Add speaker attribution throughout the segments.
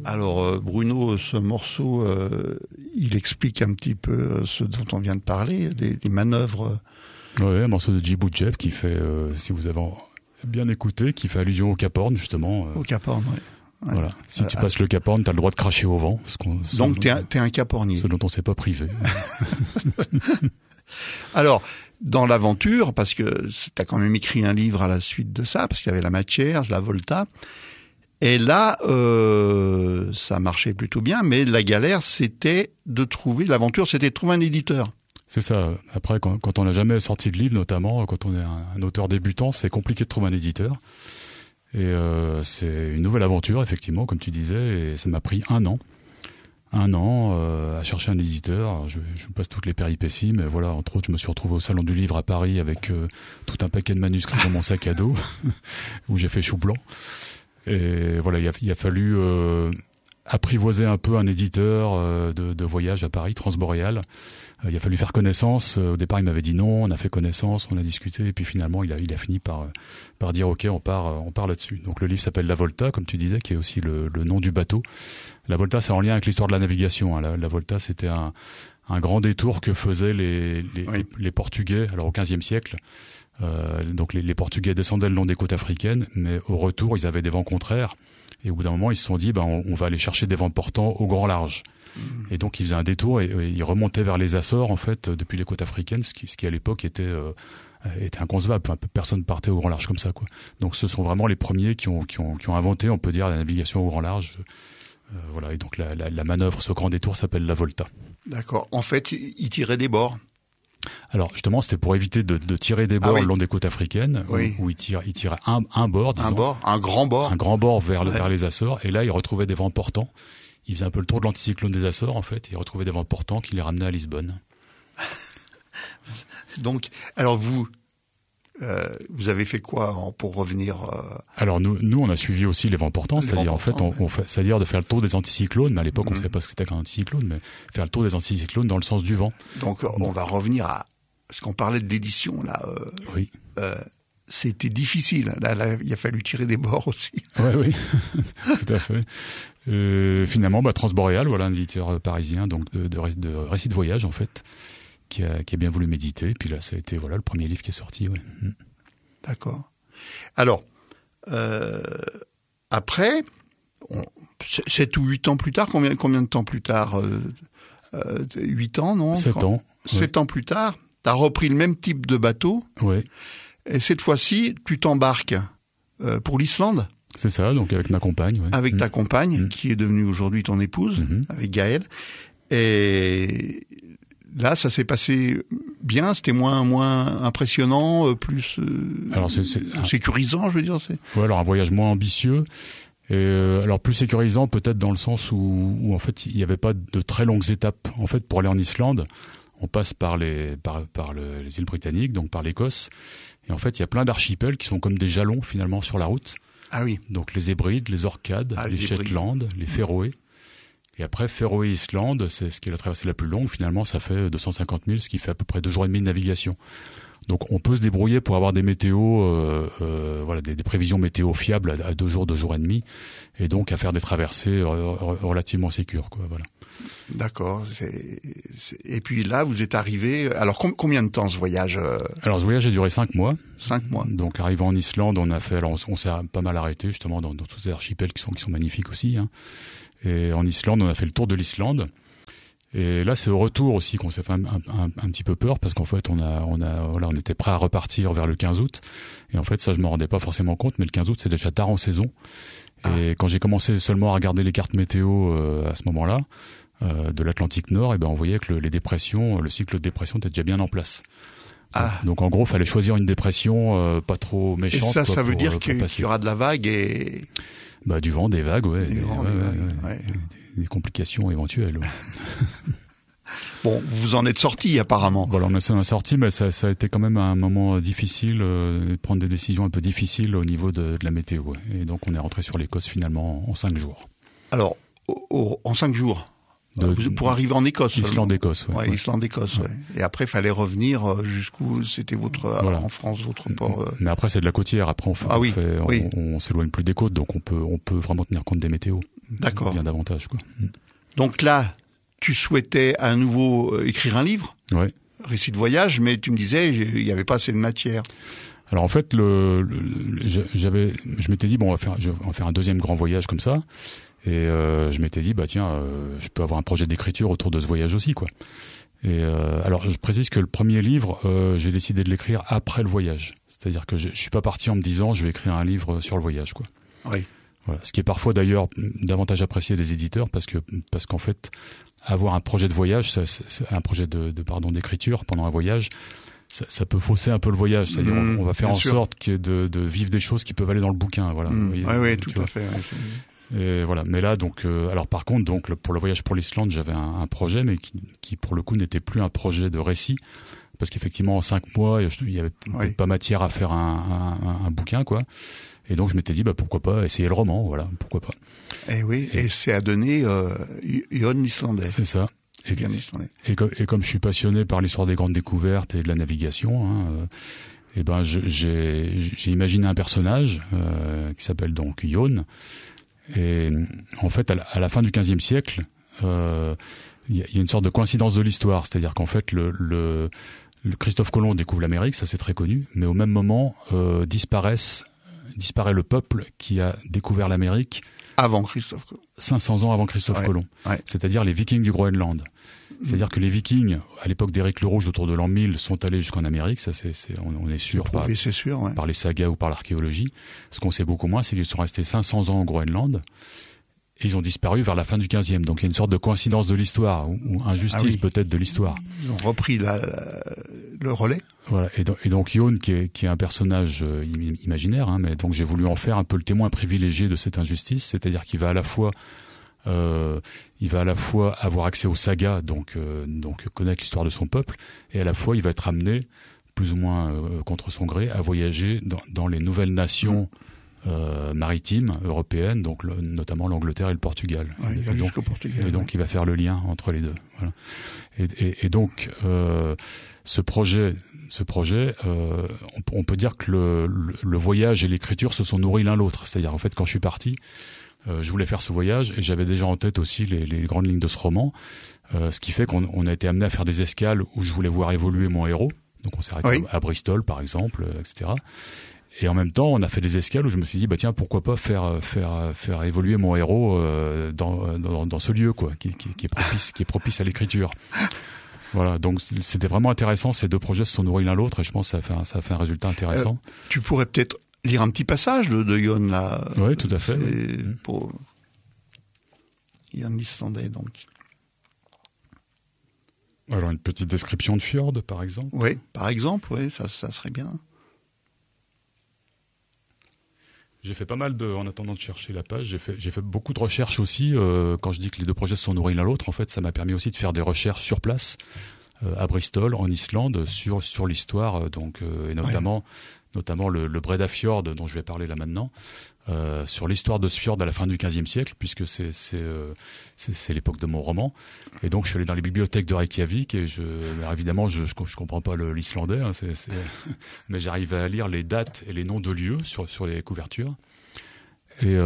Speaker 1: Alors Bruno, ce morceau, il explique un petit peu ce dont on vient de parler, des manœuvres.
Speaker 2: Oui, un morceau de Djibril Jeff qui fait, si vous avez bien écouté, qui fait allusion au Cap Horn justement.
Speaker 1: Au Cap Horn, oui. Ouais.
Speaker 2: Voilà. Si tu passes le Cap Horn, t'as le droit de cracher au vent.
Speaker 1: Donc t'es un Cap Hornier.
Speaker 2: Ce dont on s'est pas privé.
Speaker 1: Alors, dans l'aventure, parce que t'as quand même écrit un livre à la suite de ça, parce qu'il y avait la matière, la Volta. Et là, ça marchait plutôt bien, mais la galère, c'était de trouver un éditeur.
Speaker 2: C'est ça. Après, quand on n'a jamais sorti de livre, notamment, quand on est un auteur débutant, c'est compliqué de trouver un éditeur. Et c'est une nouvelle aventure, effectivement, comme tu disais, et ça m'a pris un an à chercher un éditeur. Alors, je vous passe toutes les péripéties, mais voilà, entre autres, je me suis retrouvé au Salon du Livre à Paris avec tout un paquet de manuscrits dans mon sac à dos, où j'ai fait chou blanc. Et voilà, il a fallu apprivoiser un peu un éditeur de voyage à Paris, Transboréal. Il a fallu faire connaissance. Au départ, il m'avait dit non, on a fait connaissance, on a discuté, et puis finalement, il a fini par dire ok, on part là-dessus. Donc le livre s'appelle La Volta, comme tu disais, qui est aussi le nom du bateau. La Volta, c'est en lien avec l'histoire de la navigation. Hein. La Volta, c'était un grand détour que faisaient les Portugais, alors au XVe siècle. Donc les Portugais descendaient le long des côtes africaines, mais au retour, ils avaient des vents contraires. Et au bout d'un moment, ils se sont dit, on va aller chercher des vents portants au grand large. Et donc, ils faisaient un détour et ils remontaient vers les Açores, en fait, depuis les côtes africaines, ce qui à l'époque était inconcevable. Enfin, personne partait au grand large comme ça, quoi. Donc, ce sont vraiment les premiers qui ont inventé, on peut dire, la navigation au grand large. Voilà. Et donc, la manœuvre, ce grand détour s'appelle la Volta.
Speaker 1: D'accord. En fait, ils tiraient des bords.
Speaker 2: Alors justement, c'était pour éviter de tirer des bords le long des côtes africaines, où ils tiraient un bord, disons,
Speaker 1: un grand bord
Speaker 2: vers les Açores, et là ils retrouvaient des vents portants. Ils faisaient un peu le tour de l'anticyclone des Açores en fait, et ils retrouvaient des vents portants qui les ramenaient à Lisbonne.
Speaker 1: Donc, alors vous avez fait quoi pour revenir
Speaker 2: Alors nous on a suivi aussi les vents portants, c'est-à-dire en fait c'est-à-dire de faire le tour des anticyclones, mais à l'époque on ne savait pas ce que c'était qu'un anticyclone, mais faire le tour des anticyclones dans le sens du vent.
Speaker 1: Donc on va revenir à parce qu'on parlait d'édition là.
Speaker 2: Oui.
Speaker 1: C'était difficile. Là, il a fallu tirer des bords aussi.
Speaker 2: Oui, tout à fait. Finalement, Transboréal, voilà un éditeur parisien, donc de récits de voyage en fait, qui a bien voulu m'éditer. Puis là, ça a été le premier livre qui est sorti. Ouais.
Speaker 1: D'accord. Alors après, 7 ou 8 ans plus tard, combien de temps plus tard 8 ans, non
Speaker 2: 7 ans.
Speaker 1: 7 ans plus tard, tu as repris le même type de bateau.
Speaker 2: Oui.
Speaker 1: Et cette fois-ci, tu t'embarques pour l'Islande.
Speaker 2: C'est ça, donc avec ma compagne. Ouais.
Speaker 1: Avec ta compagne, qui est devenue aujourd'hui ton épouse, avec Gaëlle. Et là, ça s'est passé bien, c'était moins impressionnant, plus
Speaker 2: alors c'est
Speaker 1: sécurisant, je veux dire.
Speaker 2: Ouais, alors un voyage moins ambitieux. Et alors plus sécurisant peut-être dans le sens où en fait il n'y avait pas de très longues étapes. En fait, pour aller en Islande, on passe par les îles britanniques, donc par l'Écosse. Et en fait, il y a plein d'archipels qui sont comme des jalons finalement sur la route.
Speaker 1: Ah oui.
Speaker 2: Donc les Hébrides, les Orcades, les Shetland, les Féroé. Et après, Féroé-Islande, c'est ce qui est la traversée la plus longue. Finalement, ça fait 250 000, ce qui fait à peu près 2 jours et demi de navigation. Donc on peut se débrouiller pour avoir des météos, des prévisions météo fiables à 2 jours et demi, et donc à faire des traversées relativement sécures, quoi. Voilà.
Speaker 1: D'accord. Et puis là, vous êtes arrivé. Alors combien de temps ce voyage
Speaker 2: Alors ce voyage a duré 5 mois.
Speaker 1: 5 mois.
Speaker 2: Donc arrivant en Islande, on a fait. Alors on s'est pas mal arrêté justement dans tous ces archipels qui sont magnifiques aussi. Hein. Et en Islande, on a fait le tour de l'Islande. Et là, c'est au retour aussi qu'on s'est fait un petit peu peur parce qu'en fait, on était prêt à repartir vers le 15 août. Et en fait, ça, je me rendais pas forcément compte, mais le 15 août, c'est déjà tard en saison. Et quand j'ai commencé seulement à regarder les cartes météo à ce moment-là, de l'Atlantique Nord, et on voyait que le cycle de dépression était déjà bien en place. Donc en gros, fallait choisir une dépression pas trop méchante.
Speaker 1: Et ça veut dire qu'il y aura de la vague et
Speaker 2: du vent, des vagues, ouais.
Speaker 1: Des
Speaker 2: complications éventuelles. Ouais.
Speaker 1: Bon, vous en êtes sortis apparemment.
Speaker 2: Voilà, on est sortis, mais ça a été quand même un moment difficile, prendre des décisions un peu difficiles au niveau de la météo. Ouais. Et donc on est rentré sur l'Écosse finalement en 5 jours. Alors,
Speaker 1: en 5 jours pour arriver en Écosse.
Speaker 2: Islande-Écosse, ouais.
Speaker 1: Islande-Écosse, ouais. Et après, il fallait revenir jusqu'où c'était en France, votre port.
Speaker 2: Mais après, c'est de la côtière. Après, on s'éloigne plus des côtes, donc on peut vraiment tenir compte des météos.
Speaker 1: D'accord.
Speaker 2: Bien davantage, quoi.
Speaker 1: Donc là, tu souhaitais à nouveau écrire un livre,
Speaker 2: Ouais.
Speaker 1: récit de voyage, mais tu me disais il n'y avait pas assez de matière.
Speaker 2: Alors en fait, je m'étais dit bon, on va faire un deuxième grand voyage comme ça, et je m'étais dit bah tiens, je peux avoir un projet d'écriture autour de ce voyage aussi, quoi. Et alors je précise que le premier livre, j'ai décidé de l'écrire après le voyage, c'est-à-dire que je suis pas parti en me disant je vais écrire un livre sur le voyage, quoi.
Speaker 1: Oui.
Speaker 2: Voilà. Ce qui est parfois d'ailleurs davantage apprécié des éditeurs parce qu'en fait avoir un projet de voyage, c'est un projet d'écriture pendant un voyage, ça peut fausser un peu le voyage, c'est-à-dire on va faire en sorte de vivre des choses qui peuvent aller dans le bouquin, voilà.
Speaker 1: Oui, tout à fait. Ouais,
Speaker 2: et voilà. Mais là, donc, alors par contre, donc pour le voyage pour l'Islande, j'avais un projet, mais qui pour le coup n'était plus un projet de récit, parce qu'effectivement en 5 mois, il y avait pas matière à faire un bouquin, quoi. Et donc je m'étais dit bah pourquoi pas essayer le roman, voilà, pourquoi pas.
Speaker 1: Et oui, et c'est à donner Jon l'Islandais.
Speaker 2: C'est ça. Et comme je suis passionné par l'histoire des grandes découvertes et de la navigation, et ben j'ai imaginé un personnage qui s'appelle donc Jon. Et en fait, à la fin du XVe siècle, il y a une sorte de coïncidence de l'histoire, c'est-à-dire qu'en fait le Christophe Colomb découvre l'Amérique, ça c'est très connu, mais au même moment disparaît le peuple qui a découvert l'Amérique
Speaker 1: avant Christophe Colomb.
Speaker 2: 500 ans avant Christophe Colomb.
Speaker 1: Ouais.
Speaker 2: C'est-à-dire les Vikings du Groenland. C'est-à-dire que les Vikings, à l'époque d'Éric le Rouge, autour de l'an 1000, sont allés jusqu'en Amérique. Ça, on est sûr, par les sagas ou par l'archéologie. Ce qu'on sait beaucoup moins, c'est qu'ils sont restés 500 ans au Groenland. Et ils ont disparu vers la fin du 15e. Donc il y a une sorte de coïncidence de l'histoire, ou injustice peut-être de l'histoire.
Speaker 1: Ils ont repris le relais.
Speaker 2: Voilà. Et donc Jon, qui est un personnage imaginaire, mais donc j'ai voulu en faire un peu le témoin privilégié de cette injustice, c'est-à-dire qu'il va à la fois avoir accès aux sagas, donc connaître l'histoire de son peuple, et à la fois il va être amené, plus ou moins contre son gré, à voyager dans les nouvelles nations maritimes européennes, donc notamment l'Angleterre et le Portugal.
Speaker 1: Ouais,
Speaker 2: donc il va faire le lien entre les deux. Voilà. Et donc ce projet, on peut dire que le voyage et l'écriture se sont nourris l'un l'autre. C'est-à-dire en fait quand je suis parti, je voulais faire ce voyage et j'avais déjà en tête aussi les grandes lignes de ce roman, ce qui fait qu'on a été amené à faire des escales où je voulais voir évoluer mon héros. Donc on s'est arrêté à Bristol par exemple, etc. Et en même temps, on a fait des escales où je me suis dit bah tiens, pourquoi pas faire évoluer mon héros dans ce lieu, quoi, qui est propice à l'écriture. Voilà, donc c'était vraiment intéressant. Ces deux projets se sont nourris l'un l'autre et je pense que ça a fait un résultat intéressant.
Speaker 1: Tu pourrais peut-être lire un petit passage de Jon là.
Speaker 2: Oui, tout à fait.
Speaker 1: Pour Jon l'Islandais, donc.
Speaker 2: Alors une petite description de fjord, par exemple.
Speaker 1: Oui, par exemple, ça serait bien.
Speaker 2: J'ai fait pas mal en attendant de chercher la page, j'ai fait beaucoup de recherches aussi. Quand je dis que les deux projets se sont nourris l'un l'autre, en fait, ça m'a permis aussi de faire des recherches sur place, à Bristol, en Islande, sur l'histoire, et notamment le Breiðafjord dont je vais parler là maintenant, sur l'histoire de ce fjord à la fin du XVe siècle, puisque c'est l'époque de mon roman. Et donc je suis allé dans les bibliothèques de Reykjavik et alors évidemment je comprends pas l'islandais, mais j'arrive à lire les dates et les noms de lieux sur les couvertures. Et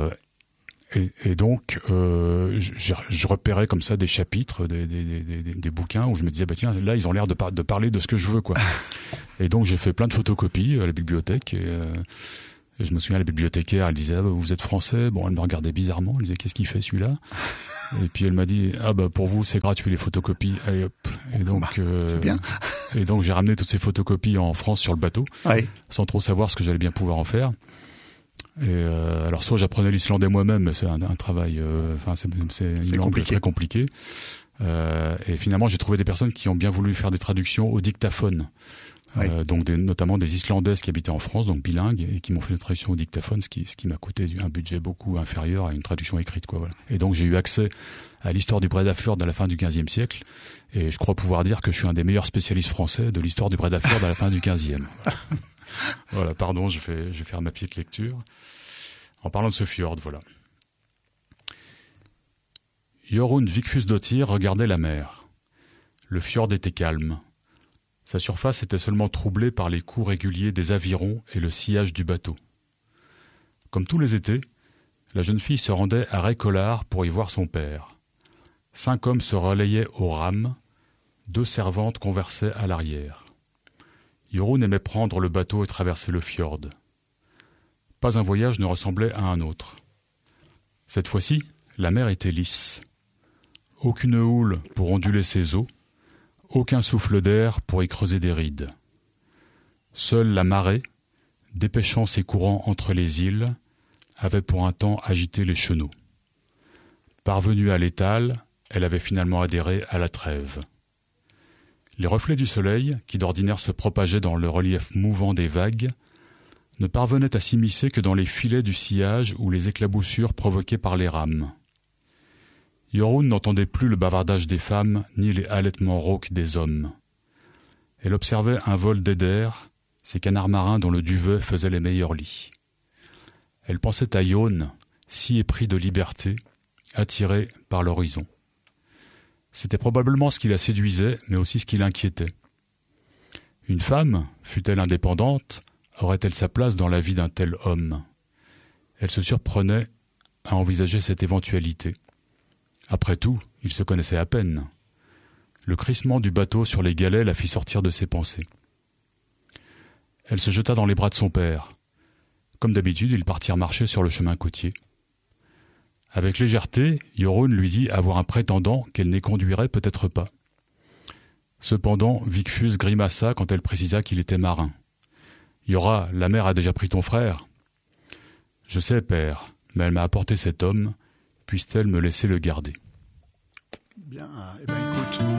Speaker 2: donc je repérais comme ça des chapitres, des bouquins où je me disais bah tiens là ils ont l'air de parler de ce que je veux, quoi. Et donc j'ai fait plein de photocopies à la bibliothèque et je me souviens, la bibliothécaire, elle disait vous êtes français. Bon, elle me regardait bizarrement, elle disait qu'est-ce qu'il fait celui-là. Et puis elle m'a dit pour vous c'est gratuit les photocopies, allez hop. Et donc
Speaker 1: c'est bien.
Speaker 2: Et donc j'ai ramené toutes ces photocopies en France sur le bateau, sans trop savoir ce que j'allais bien pouvoir en faire. Et alors soit j'apprenais l'islandais moi-même, mais c'est un travail, c'est une langue très compliquée. Et finalement j'ai trouvé des personnes qui ont bien voulu faire des traductions au dictaphone. Donc notamment des Islandaises qui habitaient en France, donc bilingues, et qui m'ont fait une traduction au dictaphone, ce qui m'a coûté un budget beaucoup inférieur à une traduction écrite, quoi. Voilà. Et donc j'ai eu accès à l'histoire du Breiðafjord à la fin du XVe siècle, et je crois pouvoir dire que je suis un des meilleurs spécialistes français de l'histoire du Breiðafjord à la fin du XVe. Voilà, pardon, je vais faire ma petite lecture. En parlant de ce fjord, voilà. Jorunn Vigfusdóttir regardait la mer. Le fjord était calme. Sa surface était seulement troublée par les coups réguliers des avirons et le sillage du bateau. Comme tous les étés, la jeune fille se rendait à Récolard pour y voir son père. 5 hommes se relayaient aux rames, 2 servantes conversaient à l'arrière. Jorunn aimait prendre le bateau et traverser le fjord. Pas un voyage ne ressemblait à un autre. Cette fois-ci, la mer était lisse. Aucune houle pour onduler ses eaux, aucun souffle d'air pour y creuser des rides. Seule la marée, dépêchant ses courants entre les îles, avait pour un temps agité les chenaux. Parvenue à l'étal, elle avait finalement adhéré à la trêve. Les reflets du soleil, qui d'ordinaire se propageaient dans le relief mouvant des vagues, ne parvenaient à s'immiscer que dans les filets du sillage ou les éclaboussures provoquées par les rames. Jorunn n'entendait plus le bavardage des femmes ni les halètements rauques des hommes. Elle observait un vol d'eider, ces canards marins dont le duvet faisait les meilleurs lits. Elle pensait à Yone, si épris de liberté, attiré par l'horizon. C'était probablement ce qui la séduisait, mais aussi ce qui l'inquiétait. Une femme, fût-elle indépendante, aurait-elle sa place dans la vie d'un tel homme ? Elle se surprenait à envisager cette éventualité. Après tout, ils se connaissaient à peine. Le crissement du bateau sur les galets la fit sortir de ses pensées. Elle se jeta dans les bras de son père. Comme d'habitude, ils partirent marcher sur le chemin côtier. Avec légèreté, Jorunn lui dit avoir un prétendant qu'elle n'éconduirait peut-être pas. Cependant, Vigfús grimaça quand elle précisa qu'il était marin. « Yora, la mer a déjà pris ton frère. »« Je sais, père, mais elle m'a apporté cet homme. Puisse-t-elle me laisser le garder ?»
Speaker 1: Bien, eh ben écoute...